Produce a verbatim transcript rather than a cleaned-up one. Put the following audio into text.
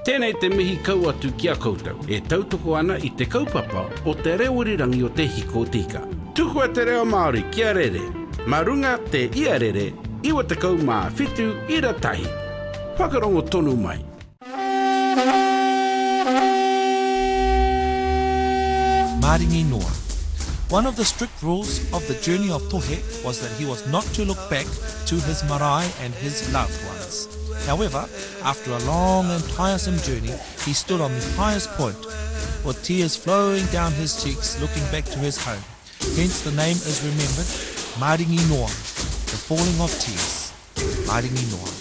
Tēnei te mihi kau atu ki a koutou, e tautoko ana i te kaupapa o te reorirangi o te hiko tika. Tuku e te reo Māori ki a rere, marunga te ia rere, iwa te kau mā whitu ira tahi. Whakarongo tonu mai. Maringi Noa. One of the strict rules of the journey of Tohe was that he was not to look back to his marae and his loved ones. However, after a long and tiresome journey, he stood on the highest point, with tears flowing down his cheeks, looking back to his home. Hence the name is remembered, Maringi Noa, the falling of tears. Maringi Noa.